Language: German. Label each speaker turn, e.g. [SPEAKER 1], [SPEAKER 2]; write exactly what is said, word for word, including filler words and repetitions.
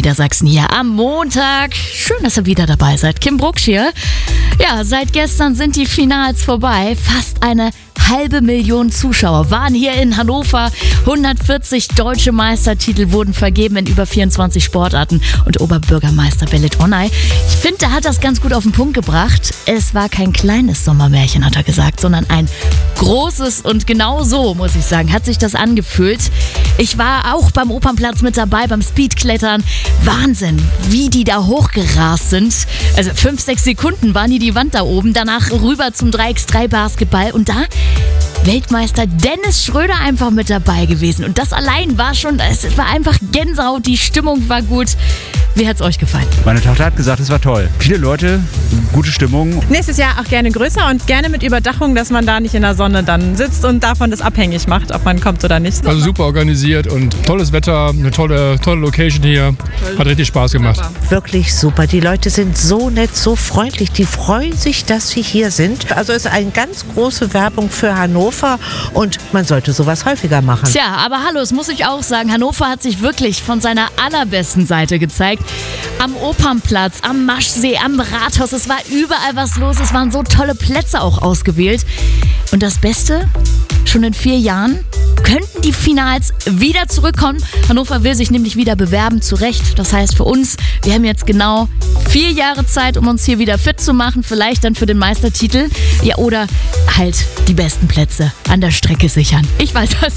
[SPEAKER 1] Niedersachsen hier am Montag. Schön, dass ihr wieder dabei seid. Kim Brucksch hier. Ja, seit gestern sind die Finals vorbei. Fast eine halbe Million Zuschauer waren hier in Hannover. hundertvierzig deutsche Meistertitel wurden vergeben in über vierundzwanzig Sportarten. Und Oberbürgermeister Belit Onay, ich finde, er hat das ganz gut auf den Punkt gebracht. Es war kein kleines Sommermärchen, hat er gesagt, sondern ein großes. Und genau so, muss ich sagen, hat sich das angefühlt. Ich war auch beim Opernplatz mit dabei, beim Speedklettern. Wahnsinn, wie die da hochgerast sind. Also fünf, sechs Sekunden waren die die Wand da oben. Danach rüber zum drei gegen drei Basketball. Und da Weltmeister Dennis Schröder einfach mit dabei gewesen. Und das allein war schon, es war einfach Gänsehaut, die Stimmung war gut. Wie hat's euch gefallen?
[SPEAKER 2] Meine Tochter hat gesagt, es war toll. Viele Leute, gute Stimmung.
[SPEAKER 3] Nächstes Jahr auch gerne größer und gerne mit Überdachung, dass man da nicht in der Sonne dann sitzt und davon das abhängig macht, ob man kommt oder nicht.
[SPEAKER 4] Also super organisiert und tolles Wetter, eine tolle, tolle Location hier. Hat richtig Spaß gemacht.
[SPEAKER 5] Wirklich super. Die Leute sind so nett, so freundlich. Die freuen sich, dass sie hier sind. Also es ist eine ganz große Werbung für Hannover und man sollte sowas häufiger machen.
[SPEAKER 1] Tja, aber hallo, das muss ich auch sagen. Hannover hat sich wirklich von seiner allerbesten Seite gezeigt. Am Opernplatz, am Maschsee, am Rathaus. Es war überall was los. Es waren so tolle Plätze auch ausgewählt. Und das Beste, schon in vier Jahren könnten die Finals wieder zurückkommen. Hannover will sich nämlich wieder bewerben, zu Recht. Das heißt für uns, wir haben jetzt genau vier Jahre Zeit, um uns hier wieder fit zu machen. Vielleicht dann für den Meistertitel. Ja, oder halt die besten Plätze an der Strecke sichern. Ich weiß das